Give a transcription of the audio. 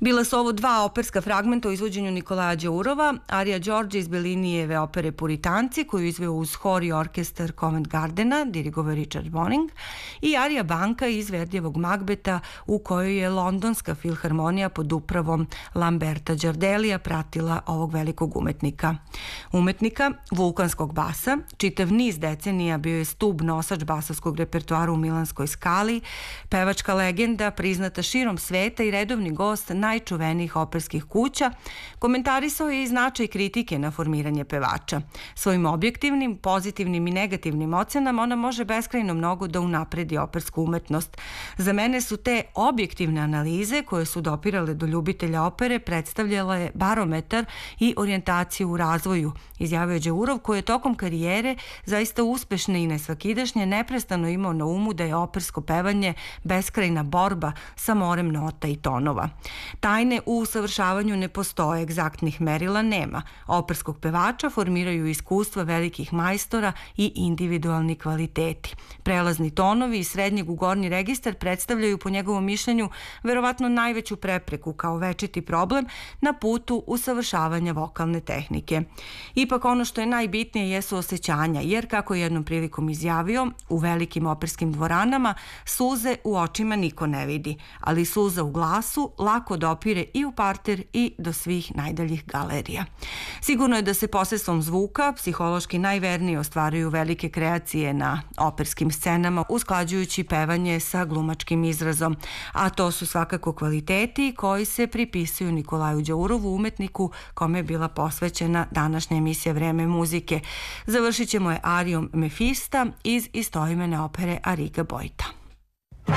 Bila su ovo dva operska fragmenta u izvođenju Nikolaja Đaurova, arija Đorđe iz Bellinijeve opere Puritanci, koju izveo uz hor i orkestar Covent Gardena, dirigovao Richard Bonning, i arija Banka iz Verdijevog Magbeta, u kojoj je Londonska filharmonija pod upravom Lamberta Đardelija pratila ovog velikog umetnika vulkanskog basa. Čitav niz decenija bio je stub nosač basovskog repertoara u Milanskoj Skali, pevačka legenda priznata širom sveta i redovni gost najčuvenijih operskih kuća. Komentarisao je i značaj kritike na formiranje pevača. Svojim objektivnim, pozitivnim i negativnim ocenama ona može beskrajno mnogo da unapredi opersku umetnost. Za mene su te objektivne analize koje su dopirale do ljubitelja opere predstavljale barometar i orijentaciju u razvoju, izjavio Đaurov, koji je tokom karijere zaista uspešne i nesvakidašnje neprestano imao na umu da je opersko pevanje beskrajna borba sa morem nota i tonova. Tajne u usavršavanju ne postoje, egzaktnih merila nema. Operskog pevača formiraju iskustva velikih majstora i individualni kvaliteti. Prelazni tonovi i srednjeg u gornji registar predstavljaju po njegovom mišljenju verovatno najveću prepreku kao večiti problem na putu usavršavanja vokalne tehnike. Ipak ono što je najbitnije jesu osjećanja, jer kako je jednom prilikom izjavio, u velikim operskim dvoranama suze u očima niko ne vidi, ali suza u glasu lako dopire i u parter i do svih najdaljih galerija. Sigurno je da se posredstvom zvuka psihološki najvernije ostvaruju velike kreacije na operskim scenama, usklađujući pevanje sa glumačkim izrazom, a to su svakako kvaliteti koji se pripisuju Nikolaju Đaurovu, umetniku kome je bila posvećena današnja emisija Vreme muzike. Završit ćemo je arijom Mefista iz istoimene opere Ariga Bojta.